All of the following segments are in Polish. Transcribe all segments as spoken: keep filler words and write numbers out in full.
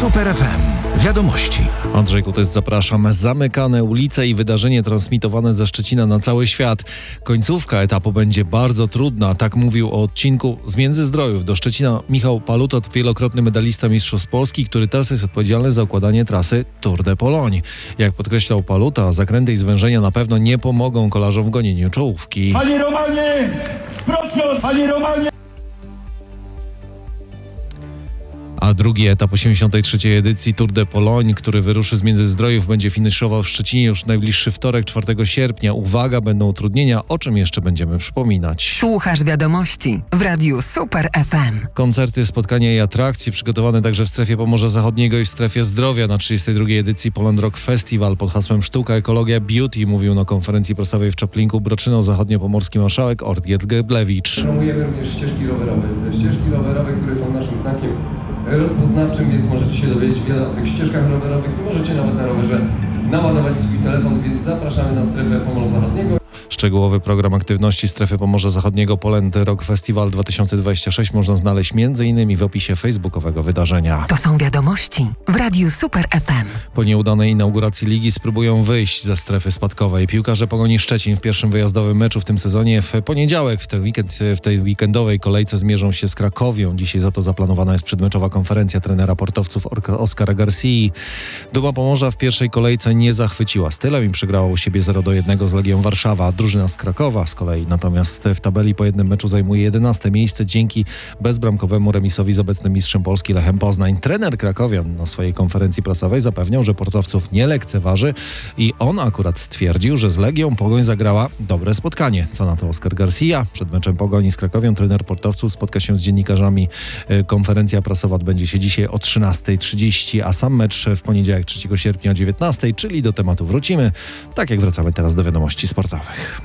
Super F M. Wiadomości. Andrzej Kutys, zapraszam. Zamykane ulice i wydarzenie transmitowane ze Szczecina na cały świat. Końcówka etapu będzie bardzo trudna, tak mówił o odcinku z Międzyzdrojów do Szczecina Michał Paluta, wielokrotny medalista mistrzostw Polski, który teraz jest odpowiedzialny za układanie trasy Tour de Pologne. Jak podkreślał Paluta, zakręty i zwężenia na pewno nie pomogą kolarzom w gonieniu czołówki. Panie Romanie! Proszę, panie Romanie! A drugi etap osiemdziesiątej trzeciej edycji Tour de Pologne, który wyruszy z Międzyzdrojów, będzie finiszował w Szczecinie już w najbliższy wtorek, czwartego sierpnia. Uwaga, będą utrudnienia, o czym jeszcze będziemy przypominać. Słuchasz wiadomości w Radiu Super F M. Koncerty, spotkania i atrakcje przygotowane także w strefie Pomorza Zachodniego i w strefie zdrowia na trzydziestej drugiej edycji Poland Rock Festival pod hasłem Sztuka, Ekologia, Beauty, mówił na konferencji prasowej w Czaplinku Broczyno zachodniopomorski marszałek Orgiel Geblewicz. Promujemy również ścieżki rowerowe. Ścieżki rowerowe, które są naszym znakiem rozpoznawczym, więc możecie się dowiedzieć wiele o tych ścieżkach rowerowych i możecie nawet na rowerze naładować swój telefon, więc zapraszamy na strefę Pomorza Zachodniego. Szczegółowy program aktywności strefy Pomorza Zachodniego Poland Rock Festival dwa tysiące dwudziesty szósty można znaleźć m.in. w opisie facebookowego wydarzenia. To są wiadomości w Radiu Super F M. Po nieudanej inauguracji ligi spróbują wyjść ze strefy spadkowej. Piłkarze Pogoni Szczecin w pierwszym wyjazdowym meczu w tym sezonie w poniedziałek w ten weekend, w tej weekendowej kolejce zmierzą się z Krakowią. Dzisiaj za to zaplanowana jest przedmeczowa konferencja trenera portowców Oskara Garcii. Duma Pomorza w pierwszej kolejce nie zachwyciła stylem i przegrała u siebie zero do jednego z Legią Warszawa. Drużyna z Krakowa z kolei natomiast w tabeli po jednym meczu zajmuje jedenaste miejsce dzięki bezbramkowemu remisowi z obecnym mistrzem Polski Lechem Poznań. Trener krakowian na swojej konferencji prasowej zapewniał, że portowców nie lekceważy i on akurat stwierdził, że z Legią Pogoń zagrała dobre spotkanie. Co na to Oskar Garcia? Przed meczem Pogoni z Krakowią trener portowców spotka się z dziennikarzami. Konferencja prasowa odbędzie się dzisiaj o trzynastej trzydzieści, a sam mecz w poniedziałek trzeciego sierpnia o dziewiętnastej, czyli do tematu wrócimy, tak jak wracamy teraz do wiadomości sportowych.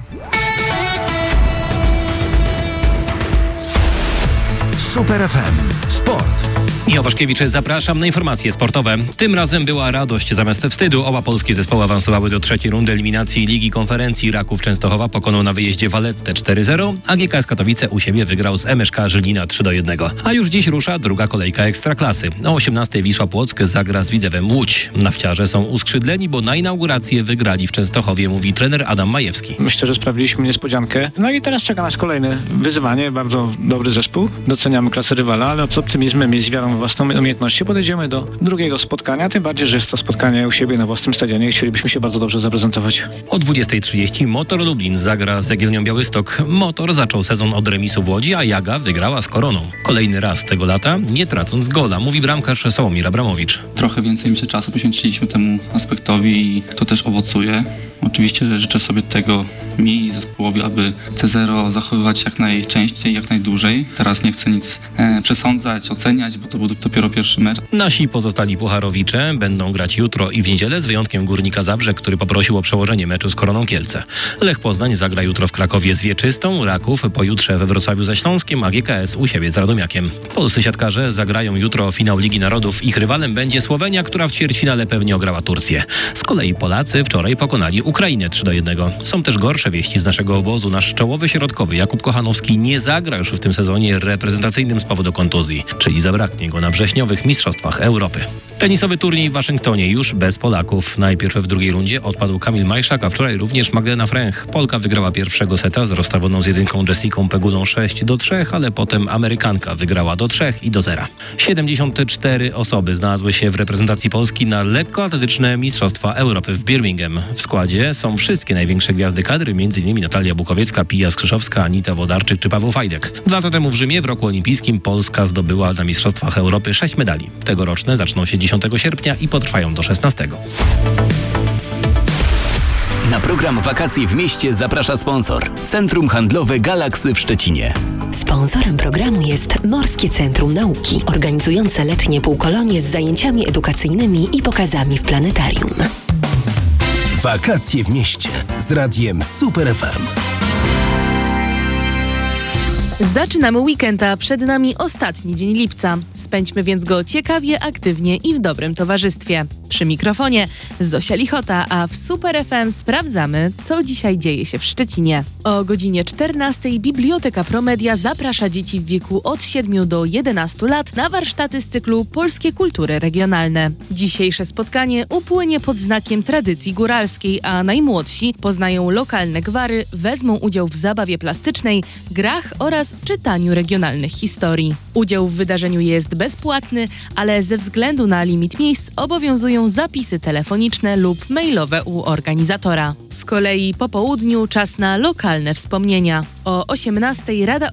Super F M. Sport. Michał Waszkiewicz, zapraszam na informacje sportowe. Tym razem była radość zamiast wstydu. Oba polskie zespoły awansowały do trzeciej rundy eliminacji Ligi Konferencji. Raków Częstochowa pokonał na wyjeździe Valettę cztery zero, a G K S Katowice u siebie wygrał z M Sz K Żylina trzy do jednego. A już dziś rusza druga kolejka Ekstraklasy. O osiemnastej Wisła Płock zagra z Widzewem Łódź. Nawciarze są uskrzydleni, bo na inaugurację wygrali w Częstochowie, mówi trener Adam Majewski. Myślę, że sprawiliśmy niespodziankę. No i teraz czeka nas kolejne wyzwanie. Bardzo dobry zespół. Doceniamy klasę rywala, ale z optymizmem i z wiarą w własną umiejętności podejdziemy do drugiego spotkania, tym bardziej, że jest to spotkanie u siebie na własnym stadionie i chcielibyśmy się bardzo dobrze zaprezentować. O dwudziestej trzydzieści Motor Lublin zagra z Jagiellonią Białystok. Motor zaczął sezon od remisu w Łodzi, a Jaga wygrała z Koroną. Kolejny raz tego lata, nie tracąc gola, mówi bramkarz Sławomir Abramowicz. Trochę więcej myślę czasu poświęciliśmy temu aspektowi i to też owocuje. Oczywiście życzę sobie tego mi i zespołowi, aby C zero zachowywać jak najczęściej, jak najdłużej. Teraz nie chcę nic e, przesądzać, oceniać, bo to był dopiero pierwszy mecz. Nasi pozostali pucharowicze będą grać jutro i w niedzielę z wyjątkiem Górnika Zabrze, który poprosił o przełożenie meczu z Koroną Kielce. Lech Poznań zagra jutro w Krakowie z Wieczystą, Raków pojutrze we Wrocławiu ze Śląskiem, a G K S u siebie z Radomiakiem. Polscy siatkarze zagrają jutro finał Ligi Narodów. Ich rywalem będzie Słowenia, która w ćwierćfinale pewnie ograła Turcję. Z kolei Polacy wczoraj pokonali Ukrainę trzy do jednego. Są też gorsze wieści z naszego obozu. Nasz czołowy środkowy Jakub Kochanowski nie zagra już w tym sezonie reprezentacyjnym z powodu kontuzji, czyli zabraknie go na wrześniowych Mistrzostwach Europy. Tenisowy turniej w Waszyngtonie już bez Polaków. Najpierw w drugiej rundzie odpadł Kamil Majszak, a wczoraj również Magdalena Fręch. Polka wygrała pierwszego seta z rozstawioną z jedynką Jessicą Pegulą sześć do trzech, ale potem Amerykanka wygrała do trzech i do zera. siedemdziesiąt cztery osoby znalazły się w reprezentacji Polski na lekkoatletyczne Mistrzostwa Europy w Birmingham. W składzie są wszystkie największe gwiazdy kadry, m.in. Natalia Bukowiecka, Pija Skrzyszowska, Anita Wodarczyk czy Paweł Fajdek. Dwa lata temu w Rzymie w roku olimpijskim Polska zdobyła na Mistrzostwach Europy sześć medali. Tegoroczne zaczną się dziesiątego sierpnia i potrwają do szesnastego. Na program Wakacje w mieście zaprasza sponsor. Centrum Handlowe Galaksy w Szczecinie. Sponsorem programu jest Morskie Centrum Nauki, organizujące letnie półkolonie z zajęciami edukacyjnymi i pokazami w planetarium. Wakacje w mieście z radiem Super F M. Zaczynamy weekend, a przed nami ostatni dzień lipca. Spędźmy więc go ciekawie, aktywnie i w dobrym towarzystwie. Przy mikrofonie Zosia Lichota, a w Super F M sprawdzamy, co dzisiaj dzieje się w Szczecinie. O godzinie czternastej Biblioteka Promedia zaprasza dzieci w wieku od siedmiu do jedenastu lat na warsztaty z cyklu Polskie Kultury Regionalne. Dzisiejsze spotkanie upłynie pod znakiem tradycji góralskiej, a najmłodsi poznają lokalne gwary, wezmą udział w zabawie plastycznej, grach oraz czytaniu regionalnych historii. Udział w wydarzeniu jest bezpłatny, ale ze względu na limit miejsc obowiązują zapisy telefoniczne lub mailowe u organizatora. Z kolei po południu czas na lokalne wspomnienia. O osiemnastej Rada